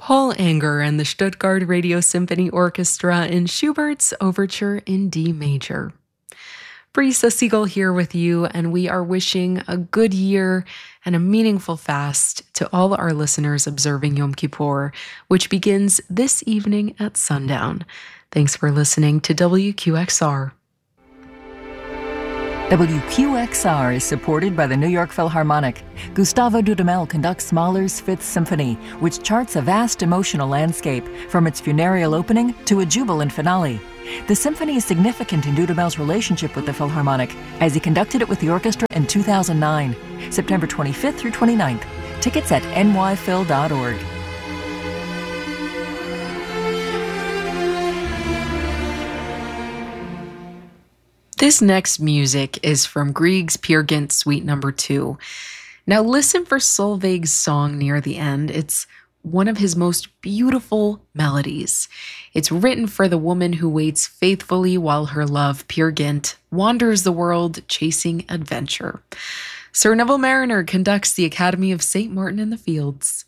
Paul Anger and the Stuttgart Radio Symphony Orchestra in Schubert's Overture in D major. Brisa Siegel here with you, and we are wishing a good year and a meaningful fast to all our listeners observing Yom Kippur, which begins this evening at sundown. Thanks for listening to WQXR. WQXR is supported by the New York Philharmonic. Gustavo Dudamel conducts Mahler's Fifth Symphony, which charts a vast emotional landscape, from its funereal opening to a jubilant finale. The symphony is significant in Dudamel's relationship with the Philharmonic, as he conducted it with the orchestra in 2009, September 25th through 29th. Tickets at nyphil.org. This next music is from Grieg's Peer Gynt Suite No. 2. Now listen for Solveig's song near the end. It's one of his most beautiful melodies. It's written for the woman who waits faithfully while her love, Peer Gynt, wanders the world chasing adventure. Sir Neville Mariner conducts the Academy of St. Martin in the Fields.